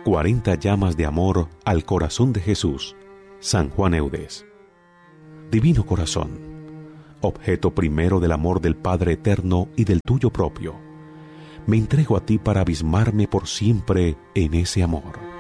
40 llamas de amor al corazón de Jesús, San Juan Eudes. Divino corazón, objeto primero del amor del Padre eterno y del tuyo propio, me entrego a ti para abismarme por siempre en ese amor.